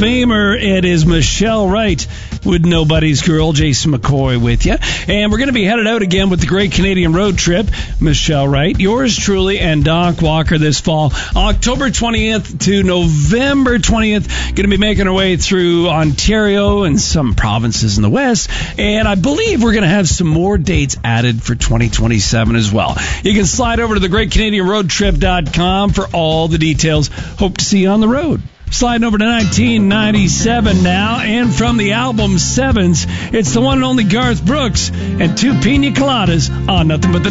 famer. It is Michelle Wright with Nobody's Girl. Jason McCoy with you. And we're going to be headed out again with the Great Canadian Road Trip. Michelle Wright, yours truly, and Doc Walker this fall. October 20th to November 20th. Going to be making our way through Ontario and some provinces in the West. And I believe we're going to have some more dates added for 2027 as well. You can slide over to the GreatCanadianRoadTrip.com for all the details. Hope to see you on the road. Sliding over to 1997 now, and from the album Sevens, it's the one and only Garth Brooks and Two Pina Coladas on Nothing But the